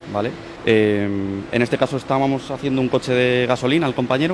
¿vale? En este caso estábamos haciendo un coche de gasolina al compañero.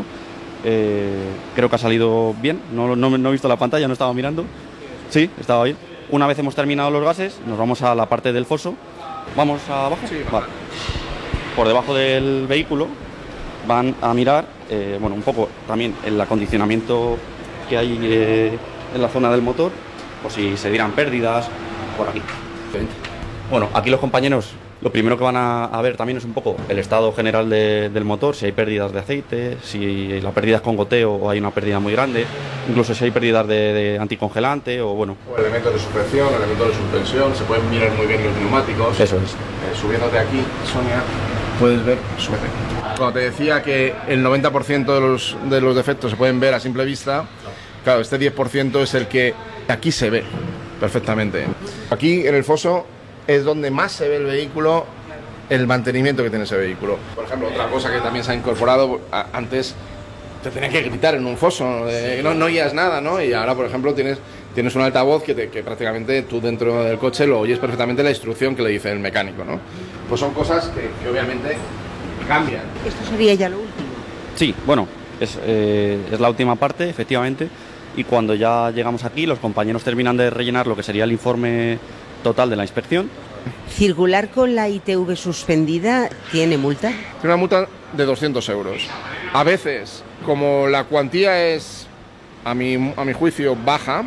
Creo que ha salido bien, no he visto la pantalla, no estaba mirando. Sí, estaba bien. Una vez hemos terminado los gases, nos vamos a la parte del foso. ¿Vamos abajo? Sí, vale. Por debajo del vehículo van a mirar, un poco también el acondicionamiento que hay en la zona del motor, por si se dieran pérdidas, por aquí. Bueno, aquí los compañeros lo primero que van a ver también es un poco el estado general del motor, si hay pérdidas de aceite, si la pérdida es con goteo o hay una pérdida muy grande, incluso si hay pérdidas de anticongelante o bueno. O elementos de sujeción, elementos de suspensión, se pueden mirar muy bien los neumáticos. Eso es. Subiéndote aquí, Sonia, puedes ver, súbete. Cuando te decía que el 90% de los defectos se pueden ver a simple vista, claro, este 10% es el que aquí se ve perfectamente. Aquí en el foso es donde más se ve el vehículo, el mantenimiento que tiene ese vehículo. Por ejemplo, otra cosa que también se ha incorporado, antes te tenías que gritar en un foso, no oías nada, ¿no? Y ahora, por ejemplo, tienes un altavoz que prácticamente tú dentro del coche lo oyes perfectamente la instrucción que le dice el mecánico, ¿no? Pues son cosas que obviamente cambian. ¿Esto sería ya lo último? Sí, bueno, es la última parte, efectivamente, y cuando ya llegamos aquí, los compañeros terminan de rellenar lo que sería el informe total de la inspección. ¿Circular con la ITV suspendida tiene multa? Tiene una multa de 200 euros. A veces, como la cuantía es, a mi juicio, baja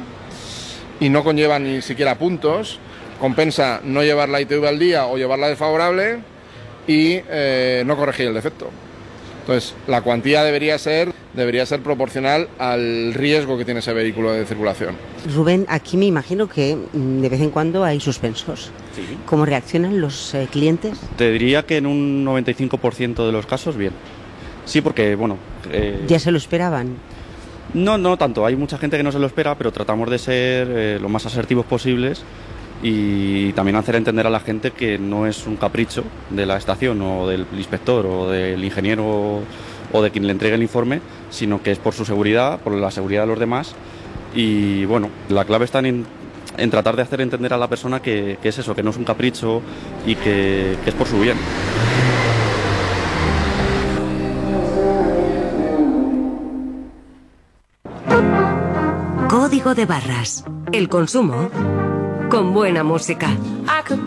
y no conlleva ni siquiera puntos, compensa no llevar la ITV al día o llevarla desfavorable y no corregir el defecto. Entonces, la cuantía debería ser proporcional al riesgo que tiene ese vehículo de circulación. Rubén, aquí me imagino que de vez en cuando hay suspensos. Sí. ¿Cómo reaccionan los clientes? Te diría que en un 95% de los casos, bien. Sí, porque, bueno... ¿Ya se lo esperaban? No tanto. Hay mucha gente que no se lo espera, pero tratamos de ser lo más asertivos posibles y también hacer entender a la gente que no es un capricho de la estación o del inspector o del ingeniero o de quien le entregue el informe, sino que es por su seguridad, por la seguridad de los demás. Y bueno, la clave está en tratar de hacer entender a la persona que es eso, que no es un capricho y que es por su bien. Código de barras. El consumo con buena música.